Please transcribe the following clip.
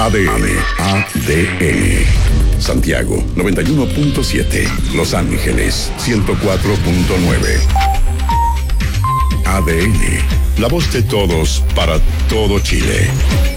ADN. Santiago 91.7. Los Ángeles 104.9. ADN. La voz de todos para todo Chile.